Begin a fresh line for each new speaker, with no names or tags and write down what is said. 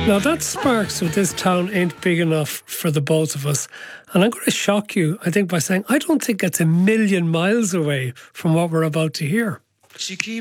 Now that Sparks with this town ain't big enough for the both of us. And I'm going to shock you, I think, by saying I don't think it's a million miles away from what we're about to hear.
She keeps